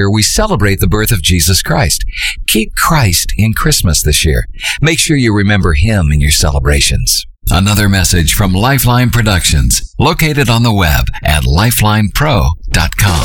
we celebrate the birth of Jesus Christ. Keep Christ in Christmas this year. Make sure you remember Him in your celebrations. Another message from Lifeline Productions, located on the web at lifelinepro.com.